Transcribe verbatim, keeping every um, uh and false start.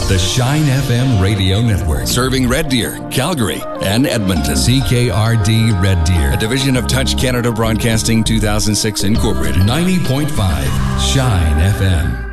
The Shine F M Radio Network. Serving Red Deer, Calgary, and Edmonton. C K R D Red Deer. A division of Touch Canada Broadcasting two thousand six Incorporated. ninety point five Shine F M.